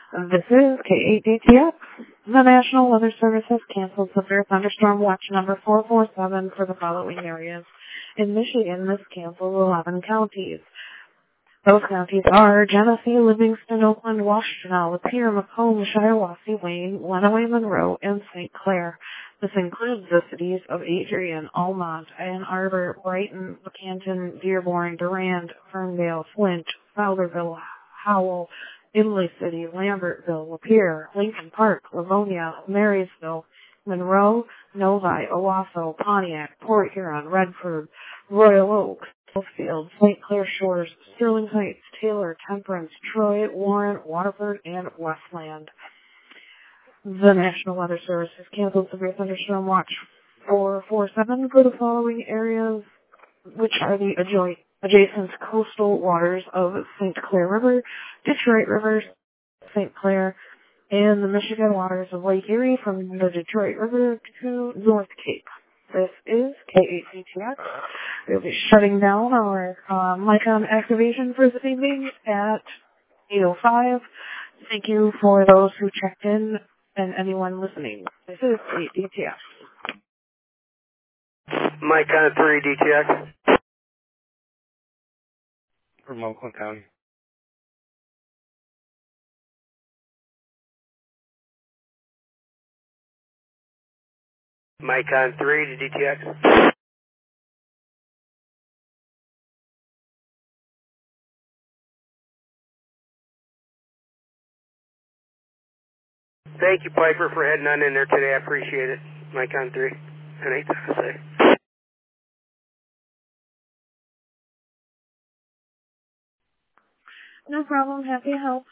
This is K8DTX. The National Weather Service has canceled severe thunderstorm watch number 447 for the following areas. In Michigan, this canceled 11 counties. Those counties are Genesee, Livingston, Oakland, Washtenaw, Lapeer, Macomb, Shiawassee, Wayne, Lenawee, Monroe, and St. Clair. This includes the cities of Adrian, Almont, Ann Arbor, Brighton, Lecanton, Dearborn, Durand, Ferndale, Flint, Fowlerville, Howell, Imlay City, Lambertville, Lapeer, Lincoln Park, Livonia, Marysville, Monroe, Novi, Owasso, Pontiac, Port Huron, Redford, Royal Oak, Southfield, St. Clair Shores, Sterling Heights, Taylor, Temperance, Troy, Warren, Waterford, and Westland. The National Weather Service has canceled severe thunderstorm watch 447 for the following areas, which are the adjacent coastal waters of St. Clair River, Detroit River, St. Clair, and the Michigan waters of Lake Erie from the Detroit River to North Cape. This is K8DTX. We'll be shutting down our Micon activation for this evening at 8:05. Thank you for those who checked in and anyone listening. This is K8DTX. Micon 3 DTX. From Oakland County. Micon 3 to DTX. Thank you, Piper, for heading on in there today. I appreciate it. Micon 3. And 8 to say. No problem. Happy to help.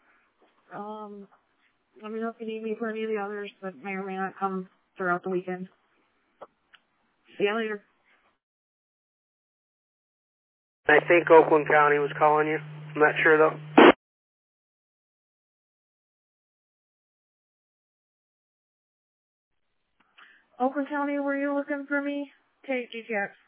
Let me know if you need me for any of the others that may or may not come throughout the weekend. See you later. I think Oakland County was calling you. I'm not sure, though. Oakland County, were you looking for me? K8DTX.